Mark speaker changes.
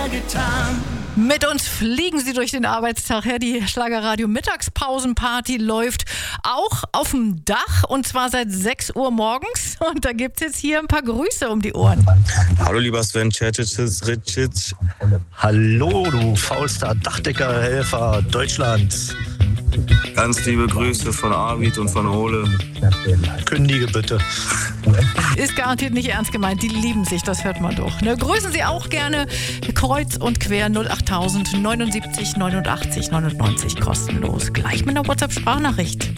Speaker 1: getan.
Speaker 2: Mit uns fliegen Sie durch den Arbeitstag. Ja, die Schlagerradio Mittagspausenparty läuft auch auf dem Dach und zwar seit 6 Uhr morgens. Und da gibt es jetzt hier ein paar Grüße um die Ohren.
Speaker 3: Hallo lieber Sven Ceticic.
Speaker 4: Hallo, du faulster Dachdeckerhelfer Deutschlands.
Speaker 3: Ganz liebe Grüße von Arvid und von Ole.
Speaker 4: Kündige bitte.
Speaker 2: Ist garantiert nicht ernst gemeint. Die lieben sich, das hört man doch. Ne? Grüßen Sie auch gerne kreuz und quer 08000 79 89 99 kostenlos. Gleich mit einer WhatsApp-Sprachnachricht.